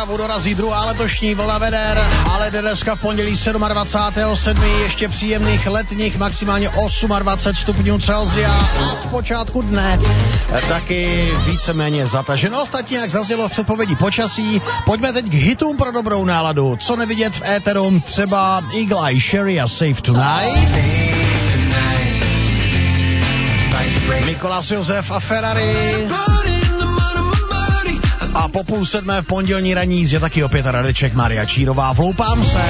Moravu dorazí druhá letošní vlna veder, ale dneska v pondělí 27.7. ještě příjemných letních maximálně 28 stupňů Celsia a z počátku dne taky víceméně zataženo. Ostatně, jak zaznělo v předpovědi počasí, pojďme teď k hitům pro dobrou náladu. Co nevidět v éteru, třeba Eagle Eye Cherry a Save Tonight. Mikolas Josef a Ferrari. A po 6:30 v pondělní ranní jízdě taky opět Radeček, Maria Čírová. Vloupám se.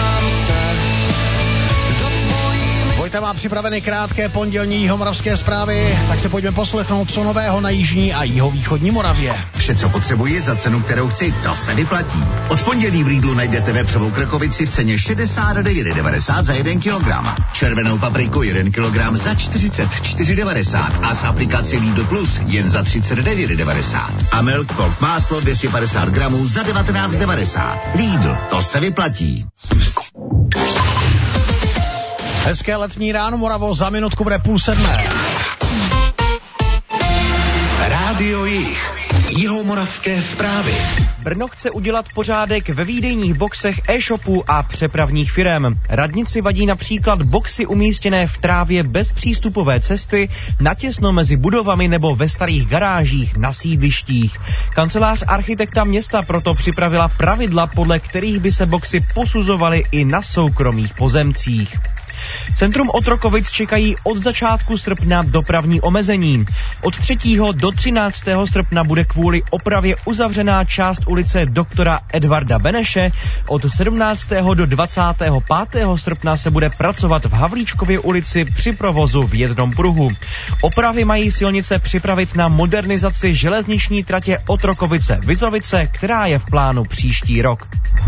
Vojta má připraveny krátké pondělní jihomoravské zprávy, tak se pojďme poslechnout, co nového na jižní a jihovýchodní Moravě. Vše, co potřebuji za cenu, kterou chci, to se vyplatí. Od pondělí v Lidlu najdete vepřovou krkovici v ceně 69,90 za 1 kg. Červenou papriku 1 kg za 44,90 a z aplikaci Lidl Plus jen za 39,90. A milk folk máslo 250 gramů za 19,90. Lidl, to se vyplatí. Hezké letní ráno, Moravo, za minutku bude 6:30. Rádio Jih, jihomoravské zprávy. Brno chce udělat pořádek ve výdejních boxech e-shopů a přepravních firem. Radnici vadí například boxy umístěné v trávě bez přístupové cesty, natěsno mezi budovami nebo ve starých garážích na sídlištích. Kancelář architekta města proto připravila pravidla, podle kterých by se boxy posuzovaly i na soukromých pozemcích. Centrum Otrokovic čekají od začátku srpna dopravní omezení. Od 3. do 13. srpna bude kvůli opravě uzavřená část ulice doktora Edvarda Beneše. Od 17. do 25. srpna se bude pracovat v Havlíčkově ulici při provozu v jednom pruhu. Opravy mají silnice připravit na modernizaci železniční tratě Otrokovice-Vizovice, která je v plánu příští rok.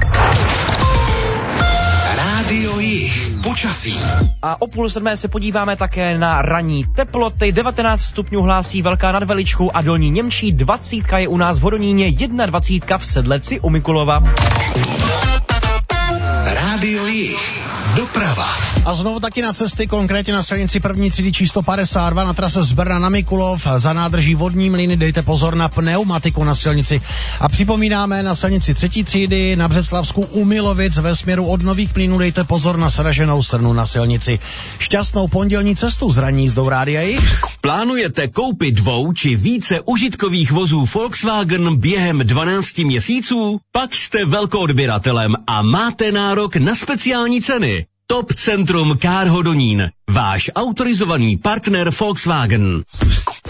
Rádio Jih, počasí. A o 6:30 se podíváme také na ranní teploty. 19 stupňů hlásí Velká nad Veličkou a Dolní Němčí, 20 je u nás v Hodoníně, 21 v Sedleci u Mikulova. Rádio Jih, doprava. A znovu taky na cesty, konkrétně na silnici první třídy číslo 52 na trase z Brna na Mikulov. Za nádrží Vodní Mlýny dejte pozor na pneumatiku na silnici. A připomínáme, na silnici třetí třídy na Břeclavsku u Milovic ve směru od Nových Mlýnů dejte pozor na sraženou srnu na silnici. Šťastnou pondělní cestu z ranní jízdou Rádia Jih. Plánujete koupit 2 či více užitkových vozů Volkswagen během 12 měsíců? Pak jste velkoodběratelem a máte nárok na speciální ceny. Top Centrum Car Hodonín, váš autorizovaný partner Volkswagen.